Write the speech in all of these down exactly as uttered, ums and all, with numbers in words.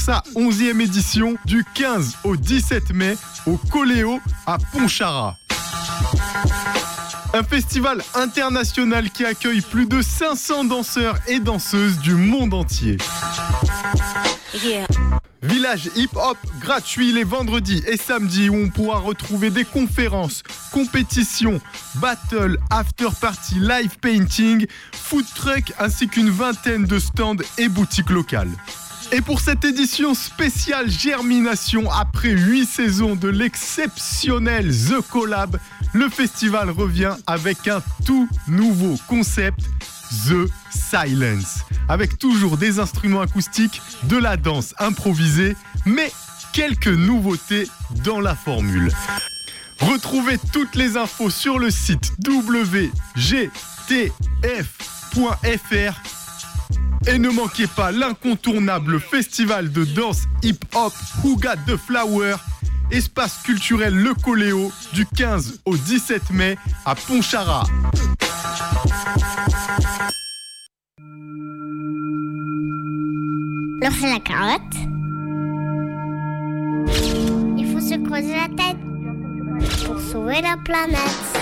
sa onzième édition du quinze au dix-sept mai au Coléo à Pontcharra. Un festival international qui accueille plus de cinq cents danseurs et danseuses du monde entier. Yeah. Village hip-hop gratuit les vendredis et samedis où on pourra retrouver des conférences, compétitions, battles, after-party, live painting, food truck ainsi qu'une vingtaine de stands et boutiques locales. Et pour cette édition spéciale Germination, après huit saisons de l'exceptionnel The Collab, le festival revient avec un tout nouveau concept, The Silence. Avec toujours des instruments acoustiques, de la danse improvisée, mais quelques nouveautés dans la formule. Retrouvez toutes les infos sur le site w g t f point f r. Et ne manquez pas l'incontournable festival de danse hip-hop Who Got the Flower, espace culturel Le Coléo, du quinze au dix-sept mai à Pontcharra. Alors c'est la carotte. Il faut se creuser la tête pour sauver la planète.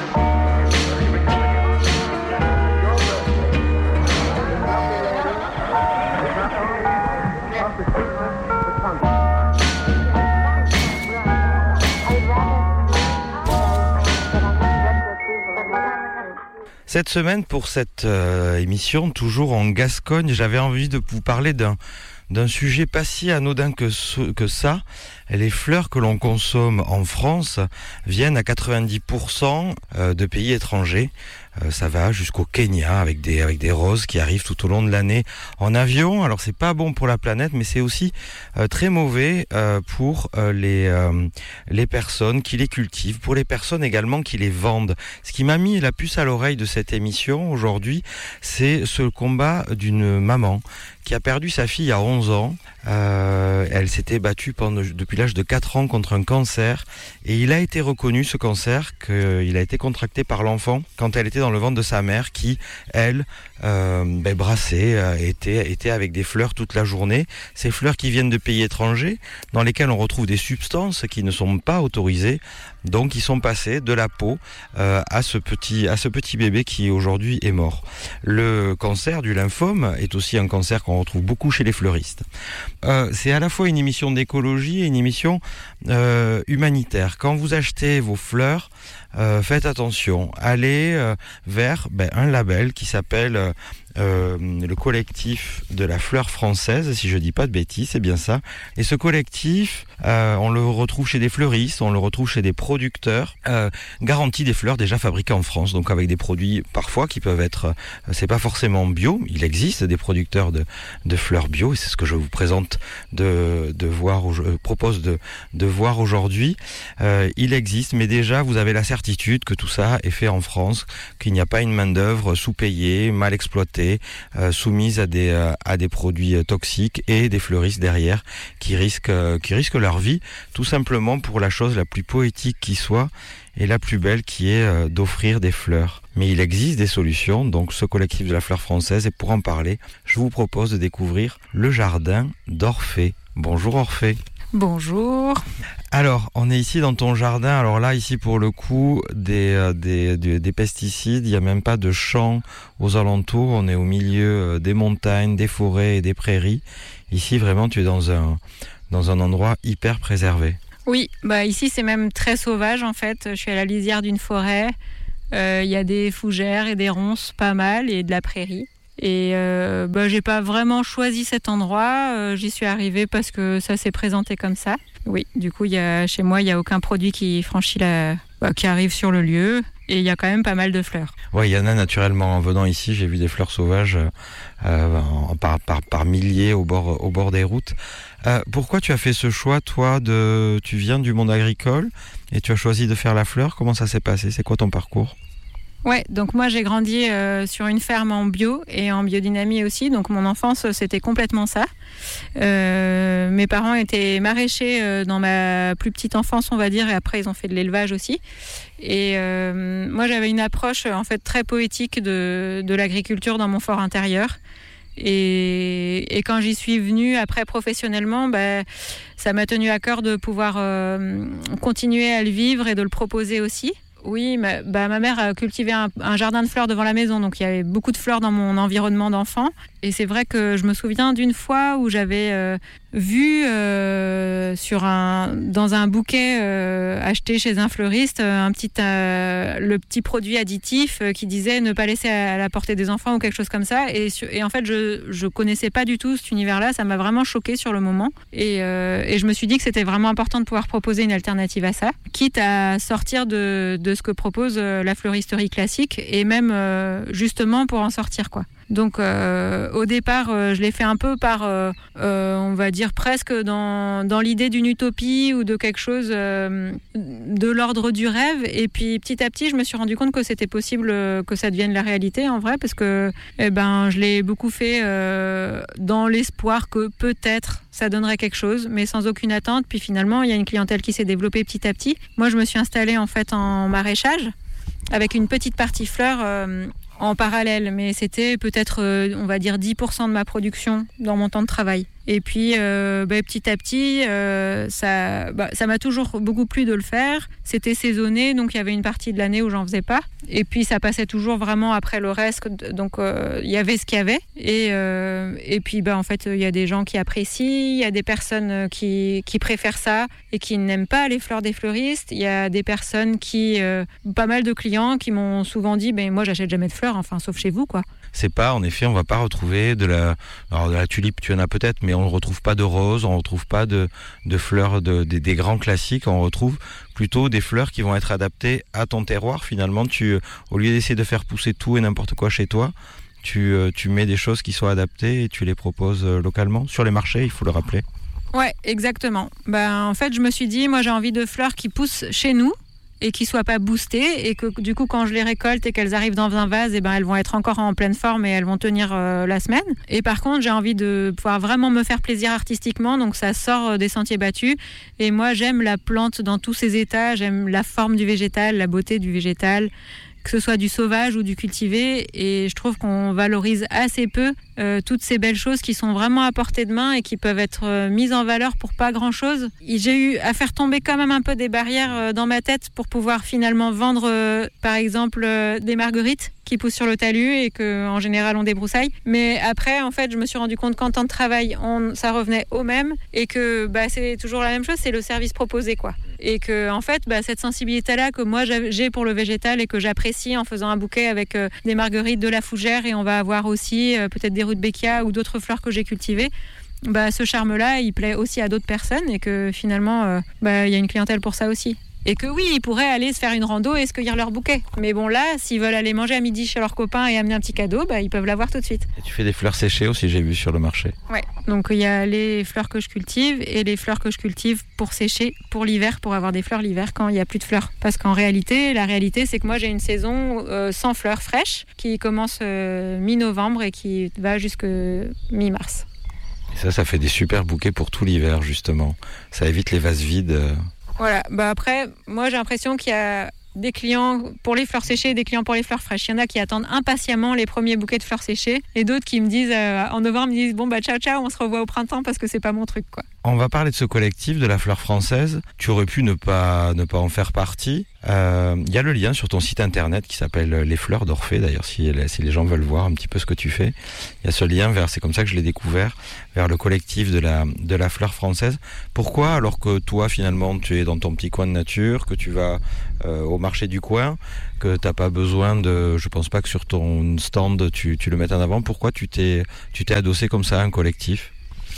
Cette semaine, pour cette euh, émission, toujours en Gascogne, j'avais envie de vous parler d'un, d'un sujet pas si anodin que, ce, que ça. Les fleurs que l'on consomme en France viennent à quatre-vingt-dix pour cent de pays étrangers. Euh, ça va jusqu'au Kenya avec des, avec des roses qui arrivent tout au long de l'année en avion. Alors c'est pas bon pour la planète, mais c'est aussi euh, très mauvais euh, pour euh, les, euh, les personnes qui les cultivent, pour les personnes également qui les vendent. Ce qui m'a mis la puce à l'oreille de cette émission aujourd'hui, c'est ce combat d'une maman qui a perdu sa fille à onze ans. Euh, elle s'était battue pendant, depuis l'âge de quatre ans contre un cancer et il a été reconnu, ce cancer, qu'il a été contracté par l'enfant quand elle était dans le ventre de sa mère qui, elle, euh, ben, brassait, euh, était, était avec des fleurs toute la journée. Ces fleurs qui viennent de pays étrangers dans lesquels on retrouve des substances qui ne sont pas autorisées, donc ils sont passés de la peau euh, à, ce petit, à ce petit bébé qui aujourd'hui est mort. Le cancer du lymphome est aussi un cancer qu'on retrouve beaucoup chez les fleuristes. Euh, c'est à la fois une émission d'écologie et une émission euh, humanitaire. Quand vous achetez vos fleurs, euh, faites attention. Allez euh, vers ben, un label qui s'appelle euh, euh, le collectif de la fleur française, si je dis pas de bêtises, c'est bien ça. Et ce collectif, euh, on le retrouve chez des fleuristes, on le retrouve chez des producteurs, euh, garantit des fleurs déjà fabriquées en France, donc avec des produits parfois qui peuvent être, euh, c'est pas forcément bio, il existe des producteurs de, de fleurs bio, et c'est ce que je vous présente de, de voir, je propose de, de voir aujourd'hui. Euh, il existe, mais déjà vous avez la certitude que tout ça est fait en France, qu'il n'y a pas une main d'œuvre sous-payée, mal exploitée, euh, soumise à des, euh, à des produits toxiques et des fleuristes derrière qui risquent, euh, qui risquent leur vie, tout simplement pour la chose la plus poétique qui soit et la plus belle qui est euh, d'offrir des fleurs. Mais il existe des solutions, donc ce collectif de la fleur française, et pour en parler, je vous propose de découvrir le jardin d'Orphée. Bonjour Orphée. Bonjour. Alors, on est ici dans ton jardin. Alors là, ici pour le coup, des, euh, des, des, des pesticides, il n'y a même pas de champs aux alentours. On est au milieu euh, des montagnes, des forêts et des prairies. Ici, vraiment, tu es dans un, dans un endroit hyper préservé. Oui, bah ici c'est même très sauvage en fait. Je suis à la lisière d'une forêt. Il euh, y a des fougères et des ronces pas mal et de la prairie. Et euh, bah, j'ai pas vraiment choisi cet endroit. Euh, j'y suis arrivée parce que ça s'est présenté comme ça. Oui, du coup, y a, chez moi, il n'y a aucun produit qui franchit la, bah, qui arrive sur le lieu. Et il y a quand même pas mal de fleurs. Oui, il y en a naturellement. En venant ici, j'ai vu des fleurs sauvages euh, par, par, par milliers au bord, au bord des routes. Euh, pourquoi tu as fait ce choix, toi, de, tu viens du monde agricole et tu as choisi de faire la fleur? Comment ça s'est passé? C'est quoi ton parcours? Ouais, donc moi j'ai grandi euh, sur une ferme en bio et en biodynamie aussi, donc mon enfance c'était complètement ça. Euh, mes parents étaient maraîchers euh, dans ma plus petite enfance on va dire, et après ils ont fait de l'élevage aussi. Et euh, moi j'avais une approche en fait très poétique de, de l'agriculture dans mon fort intérieur. Et, et quand j'y suis venue après professionnellement, bah, ça m'a tenu à cœur de pouvoir euh, continuer à le vivre et de le proposer aussi. Oui, ma, bah, ma mère a cultivé un, un jardin de fleurs devant la maison, donc il y avait beaucoup de fleurs dans mon environnement d'enfant. Et c'est vrai que je me souviens d'une fois où j'avais euh, vu euh, sur un, dans un bouquet euh, acheté chez un fleuriste un petit, euh, le petit produit additif euh, qui disait ne pas laisser à la portée des enfants ou quelque chose comme ça. Et, et en fait, je ne connaissais pas du tout cet univers-là. Ça m'a vraiment choquée sur le moment. Et, euh, et je me suis dit que c'était vraiment important de pouvoir proposer une alternative à ça, quitte à sortir de, de ce que propose la fleuristerie classique et même euh, justement pour en sortir, quoi. Donc euh, au départ, euh, je l'ai fait un peu par, euh, euh, on va dire presque dans, dans l'idée d'une utopie ou de quelque chose euh, de l'ordre du rêve. Et puis petit à petit, je me suis rendu compte que c'était possible euh, que ça devienne la réalité en vrai, parce que eh ben, je l'ai beaucoup fait euh, dans l'espoir que peut-être ça donnerait quelque chose, mais sans aucune attente. Puis finalement, il y a une clientèle qui s'est développée petit à petit. Moi, je me suis installée en fait en maraîchage avec une petite partie fleurs euh, en parallèle, mais c'était peut-être, euh, on va dire, dix pour cent de ma production dans mon temps de travail. Et puis, euh, bah, petit à petit, euh, ça, bah, ça m'a toujours beaucoup plu de le faire. C'était saisonné, donc il y avait une partie de l'année où j'en faisais pas. Et puis, ça passait toujours vraiment après le reste. Donc, euh, il y avait ce qu'il y avait. Et, euh, et puis, bah, en fait, il y a des gens qui apprécient. Il y a des personnes qui, qui préfèrent ça et qui n'aiment pas les fleurs des fleuristes. Il y a des personnes qui... Euh, pas mal de clients qui m'ont souvent dit ben, « Moi, j'achète jamais de fleurs, enfin, sauf chez vous, quoi. » C'est pas, en effet, on va pas retrouver de la, alors de la tulipe, tu en as peut-être, mais on ne retrouve pas de roses, on ne retrouve pas de, de fleurs de, de, des grands classiques, on retrouve plutôt des fleurs qui vont être adaptées à ton terroir. Finalement, tu, au lieu d'essayer de faire pousser tout et n'importe quoi chez toi, tu, tu mets des choses qui sont adaptées et tu les proposes localement, sur les marchés, il faut le rappeler. Ouais, exactement. Ben, en fait, je me suis dit, moi j'ai envie de fleurs qui poussent chez nous, et qui ne soient pas boostées, et que du coup quand je les récolte et qu'elles arrivent dans un vase, et ben elles vont être encore en pleine forme et elles vont tenir euh, la semaine. Et par contre j'ai envie de pouvoir vraiment me faire plaisir artistiquement, donc ça sort des sentiers battus. Et moi j'aime la plante dans tous ses états, j'aime la forme du végétal, la beauté du végétal, que ce soit du sauvage ou du cultivé, et je trouve qu'on valorise assez peu euh, toutes ces belles choses qui sont vraiment à portée de main et qui peuvent être euh, mises en valeur pour pas grand-chose. Et j'ai eu à faire tomber quand même un peu des barrières euh, dans ma tête pour pouvoir finalement vendre, euh, par exemple, euh, des marguerites qui poussent sur le talus et qu'en général on débroussaille. Mais après, en fait, je me suis rendu compte qu'en temps de travail, on, ça revenait au même et que bah, c'est toujours la même chose, c'est le service proposé, quoi. Et que en fait, bah, cette sensibilité-là que moi j'ai pour le végétal et que j'apprécie en faisant un bouquet avec euh, des marguerites, de la fougère, et on va avoir aussi euh, peut-être des rudbeckia ou d'autres fleurs que j'ai cultivées. Bah, ce charme-là, il plaît aussi à d'autres personnes et que finalement, euh, bah, y a une clientèle pour ça aussi. Et que oui, ils pourraient aller se faire une rando et se cueillir leur bouquet. Mais bon, là, s'ils veulent aller manger à midi chez leurs copains et amener un petit cadeau, bah, ils peuvent l'avoir tout de suite. Et tu fais des fleurs séchées aussi, j'ai vu sur le marché. Ouais, donc il y a les fleurs que je cultive et les fleurs que je cultive pour sécher pour l'hiver, pour avoir des fleurs l'hiver quand il n'y a plus de fleurs. Parce qu'en réalité, la réalité, c'est que moi, j'ai une saison euh, sans fleurs fraîches qui commence euh, mi-novembre et qui va jusque mi-mars. Et ça, ça fait des super bouquets pour tout l'hiver, justement. Ça évite les vases vides. Euh... Voilà, bah après, moi j'ai l'impression qu'il y a des clients pour les fleurs séchées et des clients pour les fleurs fraîches. Il y en a qui attendent impatiemment les premiers bouquets de fleurs séchées et d'autres qui me disent, euh, en novembre, me disent bon bah ciao ciao, on se revoit au printemps parce que c'est pas mon truc, quoi. On va parler de ce collectif de la fleur française. Tu aurais pu ne pas, ne pas en faire partie. Il euh, y a le lien sur ton site internet qui s'appelle Les Fleurs d'Orphée. D'ailleurs, si, si les gens veulent voir un petit peu ce que tu fais, il y a ce lien vers, c'est comme ça que je l'ai découvert, vers le collectif de la, de la fleur française. Pourquoi, alors que toi, finalement, tu es dans ton petit coin de nature, que tu vas euh, au marché du coin, que t'as pas besoin de, je pense pas que sur ton stand tu, tu le mettes en avant, pourquoi tu t'es, tu t'es adossé comme ça à un collectif ?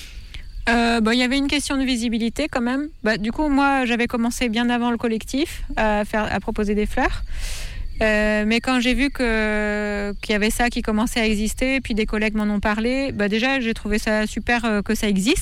Euh, bah, y avait une question de visibilité quand même. Bah, du coup, moi, j'avais commencé bien avant le collectif à, faire, à proposer des fleurs. Euh, mais quand j'ai vu que, qu'il y avait ça qui commençait à exister, puis des collègues m'en ont parlé, bah, déjà, j'ai trouvé ça super euh, que ça existe.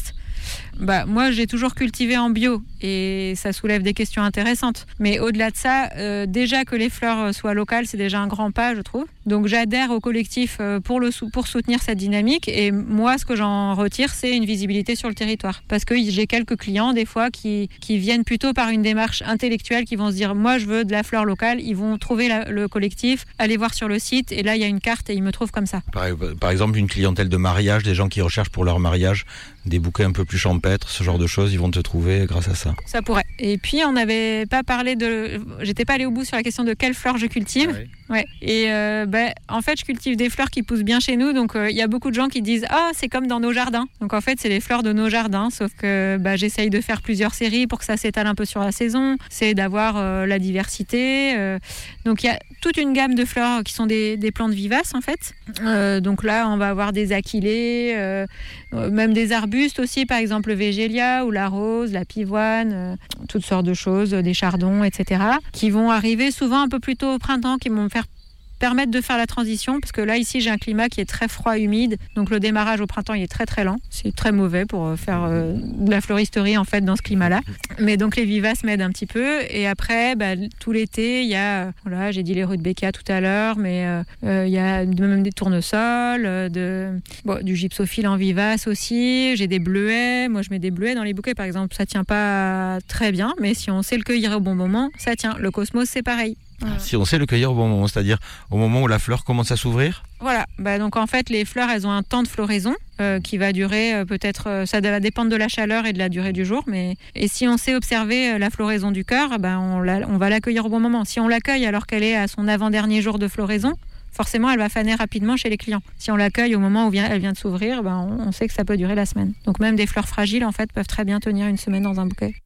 Bah, moi, j'ai toujours cultivé en bio et ça soulève des questions intéressantes. Mais au-delà de ça, euh, déjà que les fleurs soient locales, c'est déjà un grand pas, je trouve. Donc j'adhère au collectif pour, le sou- pour soutenir cette dynamique. Et moi, ce que j'en retire, c'est une visibilité sur le territoire. Parce que j'ai quelques clients, des fois, qui, qui viennent plutôt par une démarche intellectuelle, qui vont se dire, moi, je veux de la fleur locale. Ils vont trouver la, le collectif, aller voir sur le site. Et là, il y a une carte et ils me trouvent comme ça. Par, par exemple, une clientèle de mariage, des gens qui recherchent pour leur mariage des bouquets un peu plus champêtres, ce genre de choses, ils vont te trouver grâce à ça. Ça pourrait. Et puis, on n'avait pas parlé de... J'étais pas allée au bout sur la question de quelles fleurs je cultive. Ah oui. Ouais. Et euh, ben, en fait, je cultive des fleurs qui poussent bien chez nous. Donc, il euh, y a beaucoup de gens qui disent « Ah, c'est comme dans nos jardins ». Donc, en fait, c'est les fleurs de nos jardins. Sauf que bah, j'essaye de faire plusieurs séries pour que ça s'étale un peu sur la saison. C'est d'avoir euh, la diversité. Euh. Donc, il y a toute une gamme de fleurs qui sont des, des plantes vivaces, en fait. Euh, donc là, on va avoir des achillées, euh, même des arbustes aussi. Par exemple, le végélia ou la rose, la pivoine, euh, toutes sortes de choses, des chardons, et cetera. Qui vont arriver souvent un peu plus tôt au printemps, qui vont me faire permettre de faire la transition, parce que là ici j'ai un climat qui est très froid, humide, donc le démarrage au printemps il est très très lent, c'est très mauvais pour faire euh, de la floristerie en fait dans ce climat là, mais donc les vivaces m'aident un petit peu. Et après bah, tout l'été il y a, voilà, j'ai dit les rudbeckia tout à l'heure, mais il euh, euh, y a même des tournesols, euh, de, bon, du gypsophile en vivace aussi, j'ai des bleuets, moi je mets des bleuets dans les bouquets par exemple, ça tient pas très bien, mais si on sait le cueillir au bon moment, ça tient. Le cosmos c'est pareil. Voilà. Si on sait le cueillir au bon moment, c'est-à-dire au moment où la fleur commence à s'ouvrir. Voilà, bah donc en fait les fleurs elles ont un temps de floraison euh, qui va durer euh, peut-être, euh, ça va dépendre de la chaleur et de la durée du jour, mais et si on sait observer euh, la floraison du cœur, bah, on, la, on va l'accueillir au bon moment. Si on l'accueille alors qu'elle est à son avant-dernier jour de floraison, forcément elle va faner rapidement chez les clients. Si on l'accueille au moment où vient, elle vient de s'ouvrir, bah, on, on sait que ça peut durer la semaine. Donc même des fleurs fragiles en fait peuvent très bien tenir une semaine dans un bouquet.